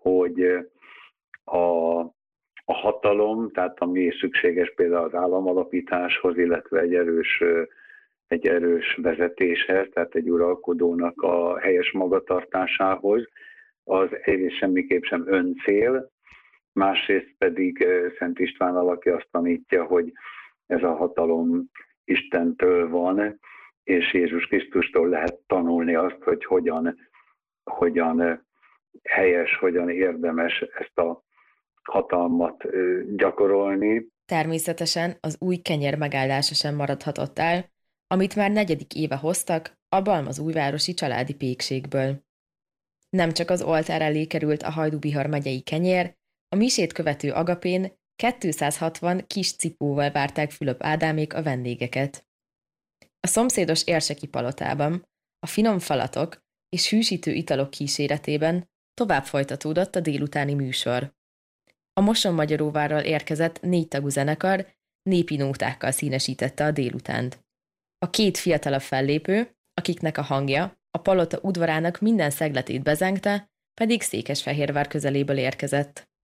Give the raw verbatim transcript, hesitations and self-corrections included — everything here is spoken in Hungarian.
hogy a, a hatalom, tehát ami szükséges például az államalapításhoz, illetve egy erős, egy erős vezetéshez, tehát egy uralkodónak a helyes magatartásához, az egyrészt semmiképp sem öncél, másrészt pedig Szent István alakja azt tanítja, hogy ez a hatalom Istentől van, és Jézus Krisztustól lehet tanulni azt, hogy hogyan, hogyan helyes, hogyan érdemes ezt a hatalmat gyakorolni. Természetesen az új kenyer megállása sem maradhatott el, amit már negyedik éve hoztak a Balmazújvárosi családi pékségből. Nem csak az oltár elé került a Hajdú-Bihar megyei kenyér, a misét követő agapén kétszázhatvan kis cipóval várták Fülöp Ádámék a vendégeket. A szomszédos érseki palotában, a finom falatok és hűsítő italok kíséretében tovább folytatódott a délutáni műsor. A Mosonmagyaróvárral érkezett négy tagú zenekar népi nótákkal színesítette a délutánt. A két fiatalabb fellépő, akiknek a hangja a palota udvarának minden szegletét bezengte, pedig Székesfehérvár közeléből érkezett.